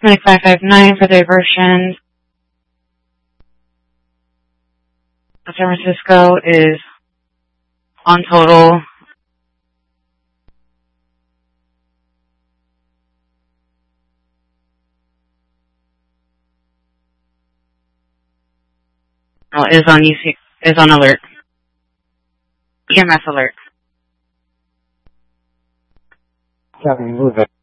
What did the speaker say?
Medic 559 for diversion. San Francisco is on total. Well, is on alert. EMS alert. Copy, move it.